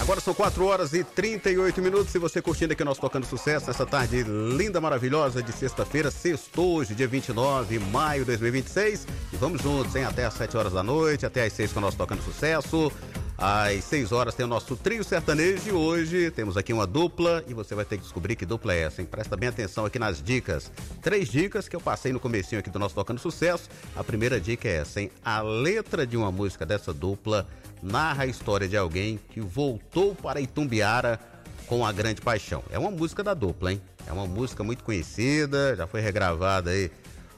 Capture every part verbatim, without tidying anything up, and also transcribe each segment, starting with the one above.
Agora são quatro horas e trinta e oito minutos. E você curtindo aqui o nosso Tocando Sucesso nessa tarde linda, maravilhosa de sexta-feira, sextou hoje, dia vinte e nove de maio de dois mil e vinte e seis. E vamos juntos, hein? Até às sete horas da noite, até às seis com o nosso Tocando Sucesso. Às seis horas tem o nosso trio sertanejo e hoje temos aqui uma dupla e você vai ter que descobrir que dupla é essa, hein? Presta bem atenção aqui nas dicas. Três dicas que eu passei no comecinho aqui do nosso Tocando Sucesso. A primeira dica é essa, hein? A letra de uma música dessa dupla narra a história de alguém que voltou para Itumbiara com a grande paixão. É uma música da dupla, hein? É uma música muito conhecida, já foi regravada aí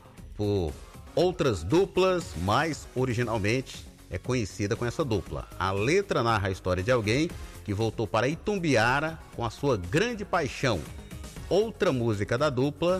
por outras duplas, mas originalmente é conhecida com essa dupla. A letra narra a história de alguém que voltou para Itumbiara com a sua grande paixão. Outra música da dupla,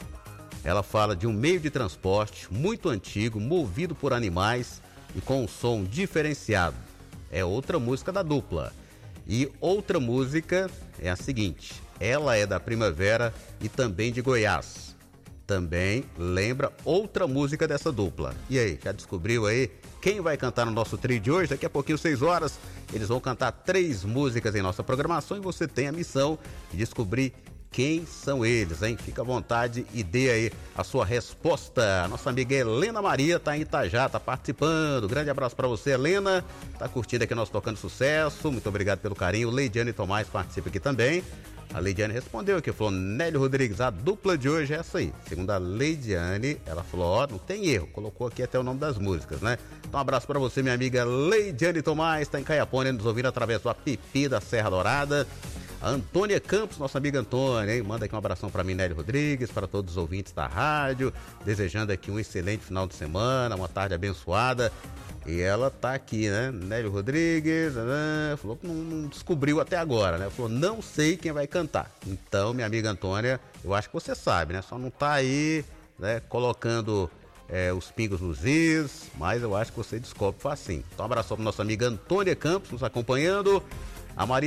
ela fala de um meio de transporte muito antigo, movido por animais e com um som diferenciado. É outra música da dupla. E outra música é a seguinte: ela é da Primavera e também de Goiás. Também lembra outra música dessa dupla. E aí, já descobriu aí quem vai cantar no nosso trio de hoje? Daqui a pouquinho, seis horas, eles vão cantar três músicas em nossa programação e você tem a missão de descobrir quem são eles, hein? Fica à vontade e dê aí a sua resposta. A nossa amiga Helena Maria tá em Itajá, tá participando. Grande abraço para você, Helena. Tá curtindo aqui nós Tocando Sucesso. Muito obrigado pelo carinho. Leidiane Tomás participa aqui também. A Leidiane respondeu aqui, falou: Nélio Rodrigues, a dupla de hoje é essa aí. Segundo a Leidiane, ela falou: ó, não tem erro. Colocou aqui até o nome das músicas, né? Então um abraço para você, minha amiga Leidiane Tomás. Tá em Caiapônia, nos ouvindo através do app da Serra Dourada. A Antônia Campos, nossa amiga Antônia, hein? Manda aqui um abração para mim, Nélio Rodrigues, para todos os ouvintes da rádio, desejando aqui um excelente final de semana, uma tarde abençoada. E ela tá aqui, né? Nélio Rodrigues, né? Falou que não, não descobriu até agora, né? Falou: não sei quem vai cantar. Então, minha amiga Antônia, eu acho que você sabe, né? Só não tá aí, né, colocando é, os pingos nos is, mas eu acho que você descobre facinho. Então, um abração para nossa amiga Antônia Campos, nos acompanhando. A Maria